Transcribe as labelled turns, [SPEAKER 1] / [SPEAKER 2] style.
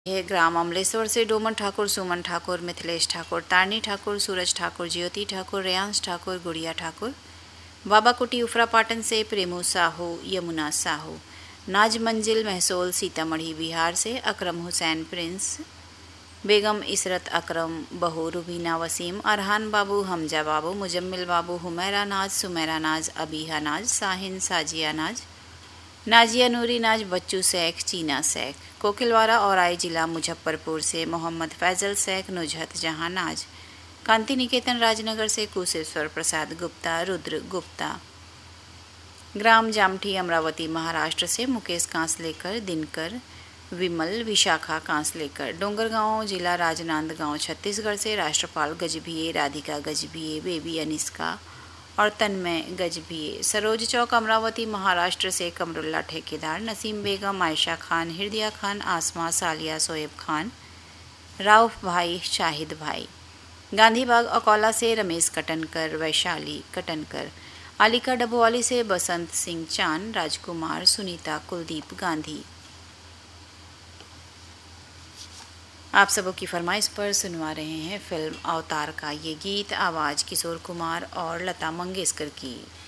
[SPEAKER 1] यह ग्राम अमलेश्वर से डोमन ठाकुर, सुमन ठाकुर, मिथिलेश ठाकुर, तारनी ठाकुर, सूरज ठाकुर, ज्योति ठाकुर, रेयांश ठाकुर, गुड़िया ठाकुर। बाबा कुटी उफरा पाटन से प्रेमू साहू, यमुना साहू। नाज मंजिल महसोल सीतामढ़ी बिहार से अकरम हुसैन प्रिंस, बेगम इसरत अकरम, बहू रुबीना वसीम, अरहान बाबू, हमजा बाबू, मुजम्मिल बाबू, हुमैरा नाज, सुमैरा नाज, अबीहा नाज, साहिन, साजिया नाज, नाजिया नूरी नाज, बच्चू शेख, चीना शेख। कोकिलवाड़ा और आई जिला मुजफ्फरपुर से मोहम्मद फैजल शेख, नुजहत जहां नाज। कांति निकेतन राजनगर से कुशेश्वर प्रसाद गुप्ता, रुद्र गुप्ता। ग्राम जामठी अमरावती महाराष्ट्र से मुकेश कांसलेकर, दिनकर, विमल, विशाखा कांसलेकर। डोंगरगांव जिला राजनांदगांव छत्तीसगढ़ से राष्ट्रपाल गजभिये, राधिका गजभिये, बेबी अनिस्का और तन्मय गजभिये। सरोज चौक अमरावती महाराष्ट्र से कमरुल्ला ठेकेदार, नसीम बेगम, आयशा खान, हृदया खान, आसमा, सालिया, सोएब खान, राउफ भाई, शाहिद भाई। गांधीबाग अकोला से रमेश कटनकर, वैशाली कटनकर। आलिका डबोवाली से बसंत सिंह चांद, राजकुमार, सुनीता, कुलदीप गांधी। आप सबों की फरमाइश पर सुनवा रहे हैं फिल्म अवतार का ये गीत। आवाज़ किशोर कुमार और लता मंगेशकर की।